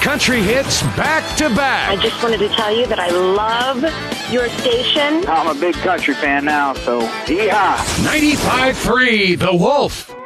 country hits back to back. I just wanted to tell you that I love your station. I'm a big country fan now, so yeehaw. 95.3 The Wolf.